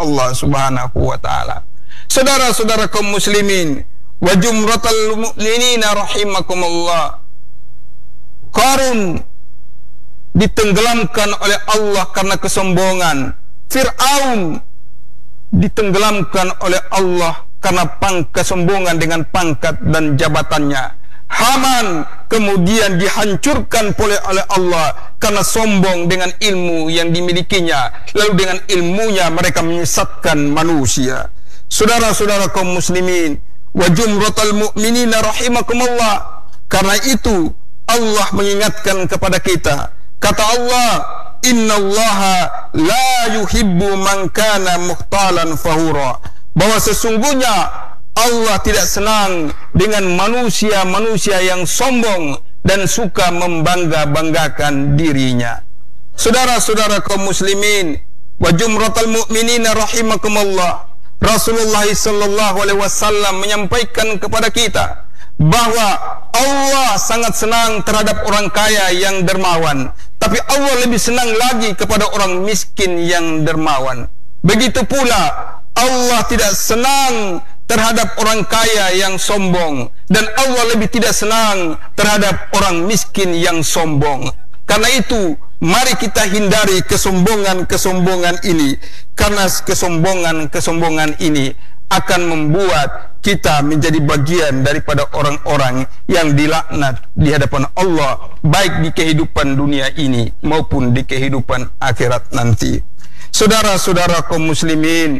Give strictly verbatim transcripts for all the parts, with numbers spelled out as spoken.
Allah Subhanahu wa taala. Saudara-saudara kaum muslimin wa jumratal mu'minina rahimakumullah, Qarun ditenggelamkan oleh Allah karena kesombongan. Fir'aun ditenggelamkan oleh Allah karena pang kesombongan dengan pangkat dan jabatannya. Haman kemudian dihancurkan oleh Allah karena sombong dengan ilmu yang dimilikinya. Lalu dengan ilmunya mereka menyesatkan manusia. Saudara-saudara kaum muslimin wa jumratal mu'minina rahimakumullah, karena itu Allah mengingatkan kepada kita. Kata Allah, innallaha la yuhibbu man kana mukhtalan fahura, bahwa sesungguhnya Allah tidak senang dengan manusia-manusia yang sombong dan suka membangga-banggakan dirinya. Saudara-saudara kaum muslimin wa jumratal mu'minina rahimakumullah, Rasulullah sallallahu alaihi wasallam menyampaikan kepada kita bahwa Allah sangat senang terhadap orang kaya yang dermawan, tapi Allah lebih senang lagi kepada orang miskin yang dermawan. Begitu pula Allah tidak senang terhadap orang kaya yang sombong, dan Allah lebih tidak senang terhadap orang miskin yang sombong. Karena itu mari kita hindari kesombongan-kesombongan ini, karena kesombongan-kesombongan ini akan membuat kita menjadi bagian daripada orang-orang yang dilaknat di hadapan Allah, baik di kehidupan dunia ini maupun di kehidupan akhirat nanti. Saudara-saudara kaum muslimin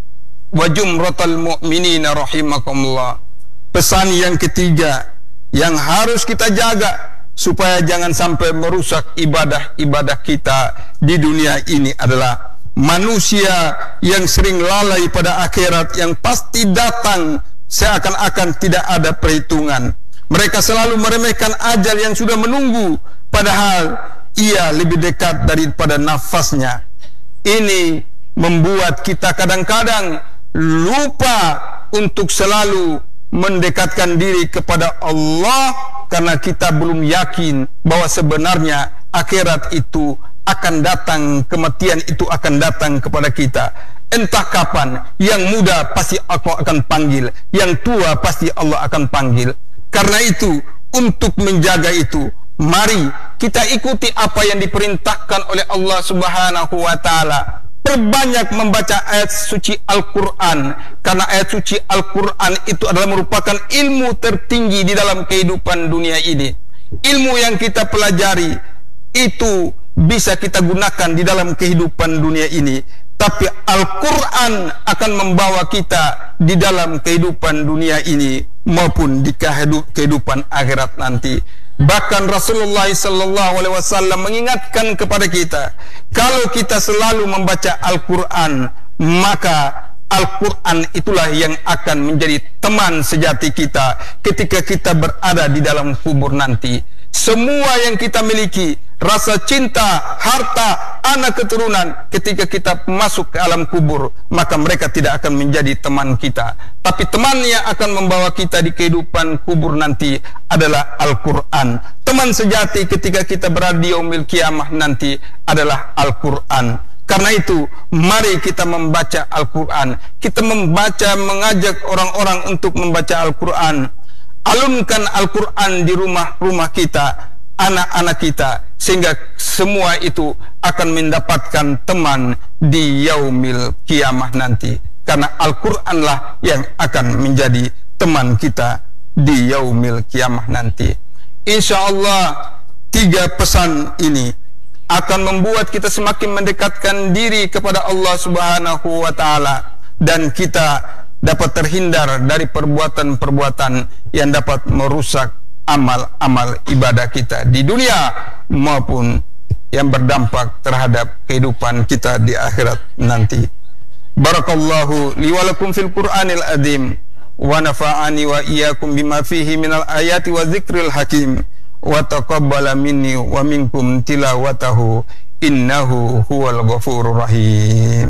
wa jumratal mu'minina rahimakumullah, pesan yang ketiga yang harus kita jaga supaya jangan sampai merusak ibadah-ibadah kita di dunia ini adalah manusia yang sering lalai pada akhirat yang pasti datang seakan-akan tidak ada perhitungan. Mereka selalu meremehkan ajal yang sudah menunggu, padahal ia lebih dekat daripada nafasnya. Ini membuat kita kadang-kadang lupa untuk selalu mendekatkan diri kepada Allah, karena kita belum yakin bahwa sebenarnya akhirat itu akan datang, kematian itu akan datang kepada kita entah kapan. Yang muda pasti Allah akan panggil, yang tua pasti Allah akan panggil. Karena itu, untuk menjaga itu, mari kita ikuti apa yang diperintahkan oleh Allah Subhanahu wa taala. Perbanyak membaca ayat suci Al-Quran, karena ayat suci Al-Quran itu adalah merupakan ilmu tertinggi di dalam kehidupan dunia ini. Ilmu yang kita pelajari itu bisa kita gunakan di dalam kehidupan dunia ini, tapi Al-Quran akan membawa kita di dalam kehidupan dunia ini maupun di kehidupan akhirat nanti. Bahkan Rasulullah sallallahu alaihi wasallam mengingatkan kepada kita, kalau kita selalu membaca Al-Quran, maka Al-Quran itulah yang akan menjadi teman sejati kita ketika kita berada di dalam kubur nanti. Semua yang kita miliki, rasa cinta, harta, anak keturunan, ketika kita masuk ke alam kubur, maka mereka tidak akan menjadi teman kita. Tapi teman yang akan membawa kita di kehidupan kubur nanti adalah Al-Quran. Teman sejati ketika kita berada di yaumil kiamah nanti adalah Al-Quran. Karena itu, mari kita membaca Al-Quran. Kita membaca, mengajak orang-orang untuk membaca Al-Quran. Alunkan Al-Quran di rumah-rumah kita, anak-anak kita, sehingga semua itu akan mendapatkan teman di yaumil kiamah nanti. Karena Al-Quranlah yang akan menjadi teman kita di yaumil kiamah nanti. Insya Allah, tiga pesan ini akan membuat kita semakin mendekatkan diri kepada Allah Subhanahu wa taala, dan kita dapat terhindar dari perbuatan-perbuatan yang dapat merusak amal-amal ibadah kita di dunia maupun yang berdampak terhadap kehidupan kita di akhirat nanti. Barakallahu li wa lakum fil Qur'anil azim, wa nafa'ani wa iyyakum bima fihi minal ayati wa dzikril hakim, wa taqabbala minni wa minkum tilawatahu innahu huwal ghafurur rahim.